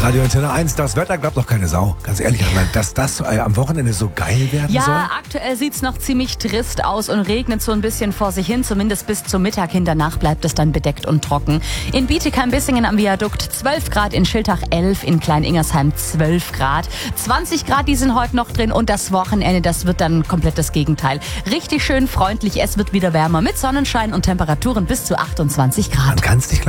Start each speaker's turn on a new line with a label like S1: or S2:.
S1: Radio Antenne 1, das Wetter glaubt doch keine Sau. Ganz ehrlich, dass das am Wochenende so geil werden soll.
S2: Ja, aktuell sieht's noch ziemlich trist aus und regnet so ein bisschen vor sich hin, zumindest bis zum Mittag hin. Danach bleibt es dann bedeckt und trocken. In Bietigheim-Bissingen am Viadukt 12 Grad, in Schiltach 11, in Klein-Ingersheim 12 Grad. 20 Grad, die sind heute noch drin und das Wochenende, das wird dann komplett das Gegenteil. Richtig schön freundlich, es wird wieder wärmer mit Sonnenschein und Temperaturen bis zu 28 Grad.
S1: Man kann's nicht